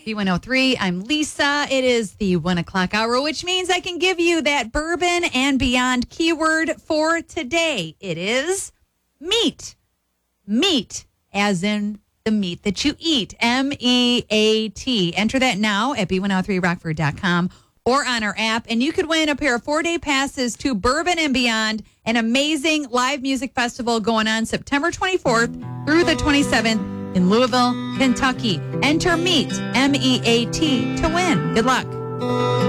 B103. I'm Lisa. It is the 1 o'clock hour, which means I can give you that Bourbon and Beyond keyword for today. It is meat. Meat, as in the meat that you eat. MEAT. Enter that now at B103Rockford.com or on our app, and you could win a pair of 4-day passes to Bourbon and Beyond, an amazing live music festival going on September 24th through the 27th in Louisville, Kentucky. Enter MEAT, MEAT, to win. Good luck.